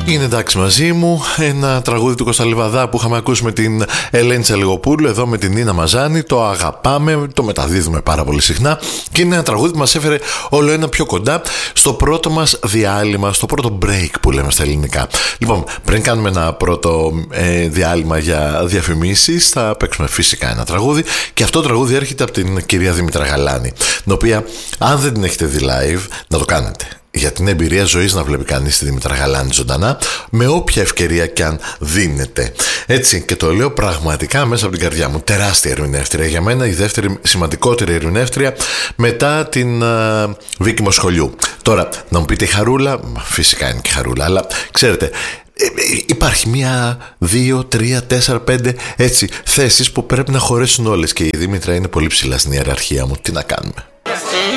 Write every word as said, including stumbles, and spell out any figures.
Είναι εντάξει μαζί μου ένα τραγούδι του Κώστα Λιβαδά που είχαμε ακούσει με την Ελένη Τσαλιγοπούλου, εδώ με την Νίνα Μαζάνη. Το αγαπάμε, το μεταδίδουμε πάρα πολύ συχνά και είναι ένα τραγούδι που μας έφερε όλο ένα πιο κοντά στο πρώτο μας διάλειμμα, στο πρώτο break που λέμε στα ελληνικά. Λοιπόν, πριν κάνουμε ένα πρώτο ε, διάλειμμα για διαφημίσεις, θα παίξουμε φυσικά ένα τραγούδι και αυτό το τραγούδι έρχεται από την κυρία Δήμητρα Γαλάνη, την οποία αν δεν την έχετε δει live, να το κάνετε. Για την εμπειρία ζωής να βλέπει κανείς τη Δήμητρα Γαλάνη ζωντανά, με όποια ευκαιρία κι αν δίνεται. Έτσι, και το λέω πραγματικά μέσα από την καρδιά μου. Τεράστια ερμηνεύτρια. Για μένα η δεύτερη σημαντικότερη ερμηνεύτρια μετά την uh, Βίκη Μοσχολιού. Τώρα, να μου πείτε η Χαρούλα, φυσικά είναι και η Χαρούλα, αλλά ξέρετε, υπάρχει μία, δύο, τρία, τέσσερα, πέντε έτσι θέσεις που πρέπει να χωρέσουν όλες και η Δήμητρα είναι πολύ ψηλά στην ιεραρχία μου. Τι να κάνουμε.